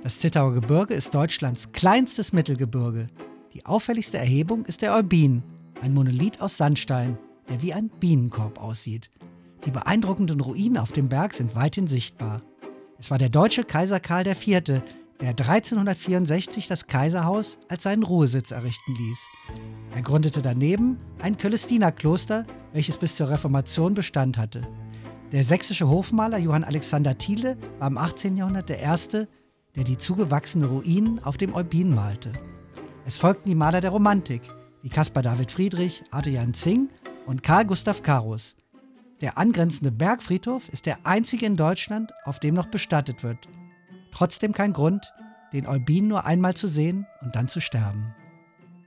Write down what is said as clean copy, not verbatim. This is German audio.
Das Zittauer Gebirge ist Deutschlands kleinstes Mittelgebirge. Die auffälligste Erhebung ist der Eubin, ein Monolith aus Sandstein, der wie ein Bienenkorb aussieht. Die beeindruckenden Ruinen auf dem Berg sind weithin sichtbar. Es war der deutsche Kaiser Karl IV., der 1364 das Kaiserhaus als seinen Ruhesitz errichten ließ. Er gründete daneben ein Cölestinerkloster, welches bis zur Reformation Bestand hatte. Der sächsische Hofmaler Johann Alexander Thiele war im 18. Jahrhundert der erste, der die zugewachsenen Ruinen auf dem Eubin malte. Es folgten die Maler der Romantik, wie Caspar David Friedrich, Adrian Zing und Carl Gustav Carus. Der angrenzende Bergfriedhof ist der einzige in Deutschland, auf dem noch bestattet wird. Trotzdem kein Grund, den Eubin nur einmal zu sehen und dann zu sterben.